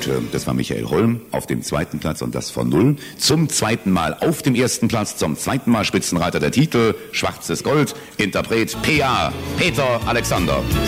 Und das war Michael Holm auf dem zweiten Platz und das von Null. Zum zweiten Mal auf dem ersten Platz, zum zweiten Mal Spitzenreiter der Titel, Schwarzes Gold, Interpret P.A. Peter Alexander.